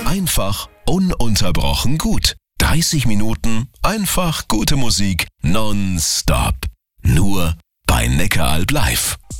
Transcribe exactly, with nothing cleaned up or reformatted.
einfach ununterbrochen gut. dreißig Minuten einfach gute Musik nonstop. Nur bei Neckaralb live.